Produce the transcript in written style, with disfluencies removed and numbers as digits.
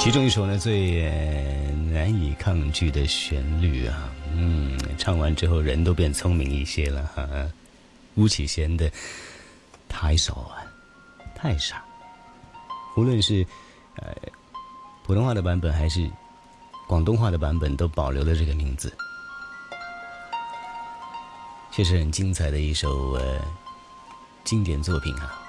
其中一首呢最难以抗拒的旋律啊，唱完之后人都变聪明一些了哈。巫启贤的太傻啊，太傻，无论是普通话的版本还是广东话的版本都保留了这个名字，确实很精彩的一首经典作品啊。